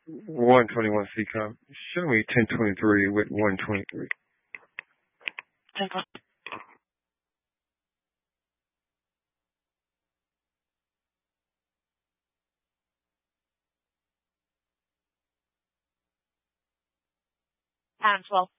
121 CCOM. Show me 1023 with 123. 10-20. And 12.